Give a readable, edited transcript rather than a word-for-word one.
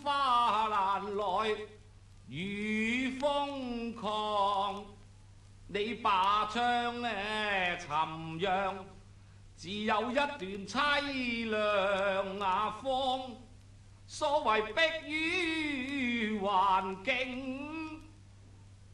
花難來雨瘋狂。你把槍呢尋讓，只有一段凄涼啊風。所謂迫於環境。